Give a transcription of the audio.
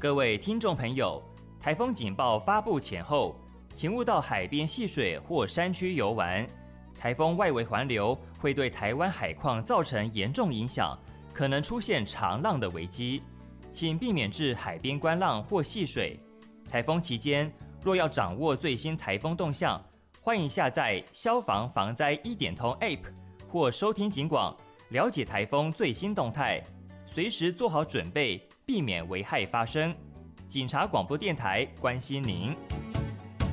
各位听众朋友，台风警报发布前后，请勿到海边戏水或山区游玩。台风外围环流会对台湾海况造成严重影响，可能出现长浪的危机，请避免至海边观浪或戏水。台风期间，若要掌握最新台风动向，欢迎下载消防防灾1点通 App 或收听警广，了解台风最新动态，随时做好准备，避免危害发生。警察广播电台关心您。